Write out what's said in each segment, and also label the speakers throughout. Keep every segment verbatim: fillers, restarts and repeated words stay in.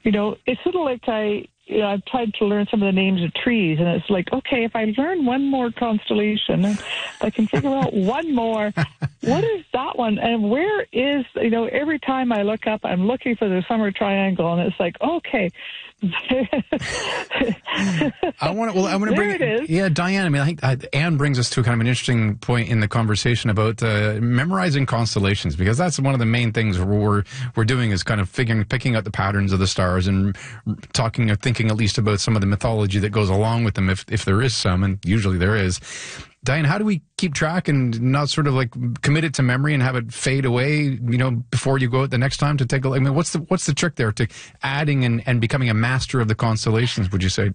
Speaker 1: you know, it's sort of like I, you know, I've tried to learn some of the names of trees, and it's like, okay, if I learn one more constellation, and I can figure out one more, what is that one? And where is, you know, every time I look up, I'm looking for the summer triangle, and it's like, okay.
Speaker 2: I want to. Well, I want to bring.
Speaker 1: There it is.
Speaker 2: Yeah, Diane. I mean, I think uh, Anne brings us to kind of an interesting point in the conversation about uh, memorizing constellations, because that's one of the main things we're we're doing is kind of figuring, picking out the patterns of the stars and talking or thinking at least about some of the mythology that goes along with them, if if there is some, and usually there is. Diane, how do we keep track and not sort of like commit it to memory and have it fade away, you know, before you go out the next time to take a look? I mean, what's the what's the trick there to adding and, and becoming a master of the constellations, would you say?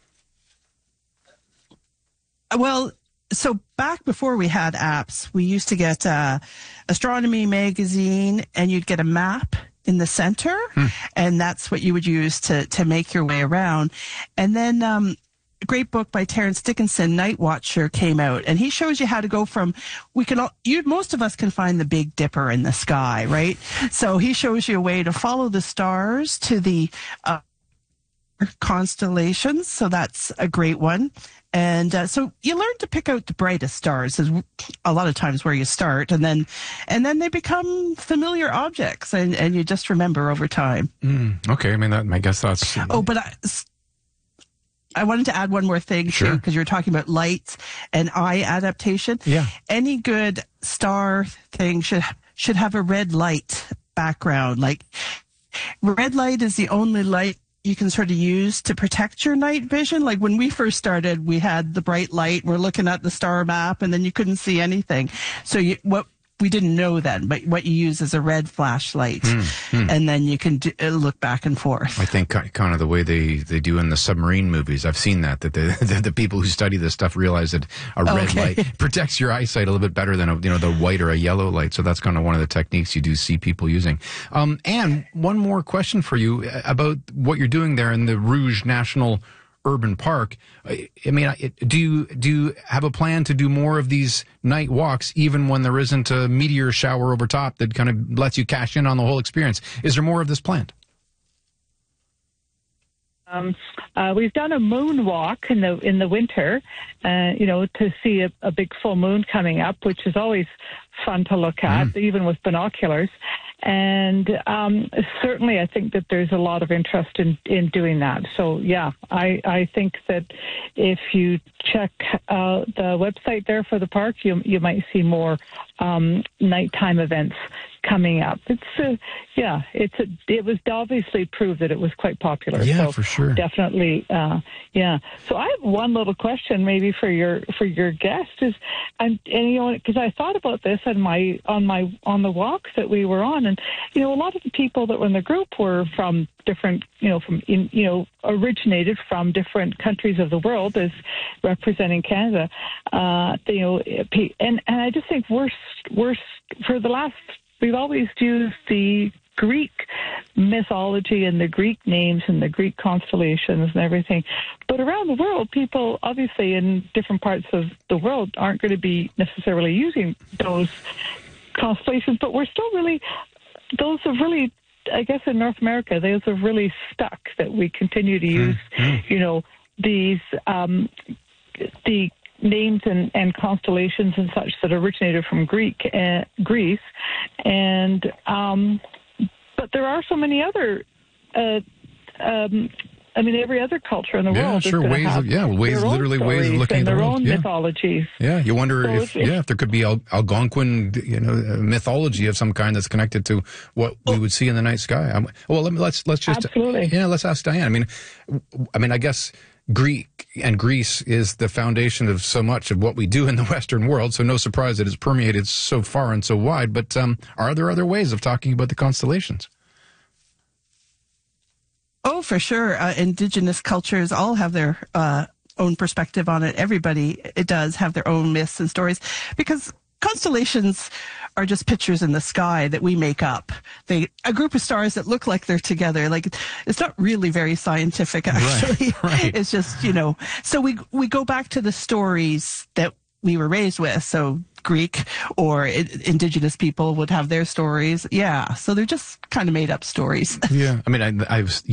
Speaker 3: Well, so back before we had apps, we used to get uh, Astronomy magazine, and you'd get a map in the center, hmm. and that's what you would use to, to make your way around. And then... Um, a great book by Terence Dickinson, Night Watcher, came out, and he shows you how to go from, we can all, you, most of us can find the Big Dipper in the sky, right? So he shows you a way to follow the stars to the uh, constellations. So that's a great one. And uh, so you learn to pick out the brightest stars is a lot of times where you start, and then and then they become familiar objects, and, and you just remember over time.
Speaker 2: Mm, okay, I mean, that, I guess that's...
Speaker 3: Oh, but I... I wanted to add one more thing,
Speaker 2: sure.
Speaker 3: too, because you were talking about lights and eye adaptation.
Speaker 2: Yeah.
Speaker 3: Any good star thing should should have a red light background. Like, red light is the only light you can sort of use to protect your night vision. Like, when we first started, we had the bright light. We're looking at the star map, and then you couldn't see anything. So you, what we didn't know then, but what you use is a red flashlight, mm, mm. and then you can do, look back and forth.
Speaker 2: I think kind of the way they, they do in the submarine movies. I've seen that, that the, the, the people who study this stuff realize that a red
Speaker 3: okay.
Speaker 2: light protects your eyesight a little bit better than a, you know, the white or a yellow light. So that's kind of one of the techniques you do see people using. Um, Anne, one more question for you about what you're doing there in the Rouge National Urban Park. I mean, do you do you have a plan to do more of these night walks, even when there isn't a meteor shower over top that kind of lets you cash in on the whole experience? Is there more of this planned?
Speaker 1: Um, uh, we've done a moon walk in the in the winter, uh, you know, to see a, a big full moon coming up, which is always fun to look at, mm. even with binoculars. And um, certainly I think that there's a lot of interest in, in doing that. So, yeah, I, I think that if you check uh, the website there for the park, you you might see more um, nighttime events coming up. It's uh, yeah, it's a, it was obviously proved that it was quite popular.
Speaker 2: Yeah,
Speaker 1: so
Speaker 2: for sure.
Speaker 1: Definitely, uh, yeah. So I have one little question, maybe for your for your guest is, and, and you know, because I thought about this on my on my on the walk that we were on, and you know, a lot of the people that were in the group were from different, you know, from in, you know, originated from different countries of the world, as representing Canada. Uh, you know, and and I just think we're we're for the last. We've always used the Greek mythology and the Greek names and the Greek constellations and everything. But around the world, people obviously in different parts of the world aren't going to be necessarily using those constellations, but we're still really, those have really, I guess in North America, those have really stuck that we continue to use, mm-hmm. you know, these, um, the names and, and constellations and such that originated from Greek, uh, Greece, and um, but there are so many other. Uh, um, I mean, every other culture in the
Speaker 2: yeah,
Speaker 1: world.
Speaker 2: Sure,
Speaker 1: is
Speaker 2: ways
Speaker 1: have
Speaker 2: of yeah, ways literally ways of looking
Speaker 1: and
Speaker 2: at the
Speaker 1: their
Speaker 2: world.
Speaker 1: own
Speaker 2: Yeah.
Speaker 1: mythologies.
Speaker 2: Yeah, you wonder
Speaker 1: so
Speaker 2: if yeah, if there could be Al- Algonquin, you know, mythology of some kind that's connected to what oh. we would see in the night sky. I'm, well, let me, let's let's just
Speaker 1: absolutely
Speaker 2: yeah, let's ask Diane. I mean, I mean, I guess. Greek and Greece is the foundation of so much of what we do in the Western world, so no surprise that it's permeated so far and so wide. But um, are there other ways of talking about the constellations?
Speaker 3: Oh, for sure. Uh, indigenous cultures all have their uh, own perspective on it. Everybody, it does have their own myths and stories, because constellations are just pictures in the sky that we make up. They a group of stars that look like they're together. Like, it's not really very scientific, actually.
Speaker 2: Right, right.
Speaker 3: It's just, you know, so we we go back to the stories that we were raised with. So Greek or I- indigenous people would have their stories. Yeah. So they're just kind of made up stories.
Speaker 2: Yeah. I mean, I, I was